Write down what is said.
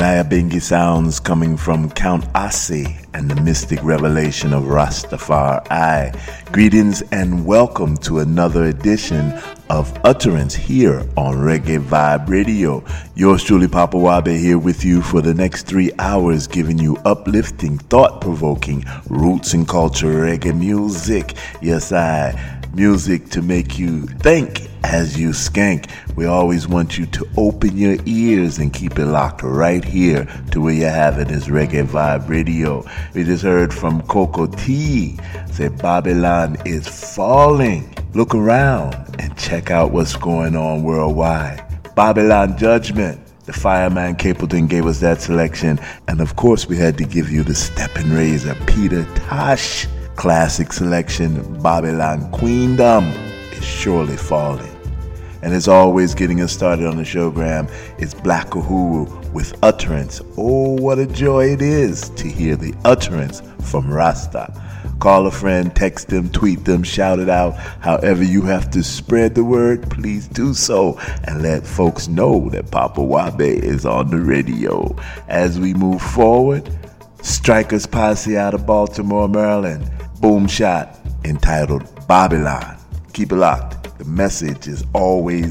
Nyabingi sounds coming from Count Asi and the mystic revelation of Rastafari. Greetings and welcome to another edition of Utterance here on Reggae Vibe Radio. Yours truly, Papa Wabe, here with you for the next 3 hours, giving you uplifting, thought-provoking, roots and culture reggae music. Yes, music to make you think as you skank. We always want you to open your ears and keep it locked right here to where you have it is Reggae Vibe Radio. We just heard from Coco T say Babylon is falling. Look around and check out what's going on worldwide. Babylon Judgment. The Fireman Capleton gave us that selection. And of course we had to give you the Steppin' Razor Peter Tosh classic selection. Babylon Queendom is surely falling. And as always, getting us started on the showgram is Black Uhuru with Utterance. Oh, what a joy it is to hear the utterance from Rasta. Call a friend, text them, tweet them, shout it out. However you have to spread the word, please do so. And let folks know that Papa Wabe is on the radio. As we move forward, Strikers Posse out of Baltimore, Maryland. Boom shot entitled Babylon. Keep it locked. The message is always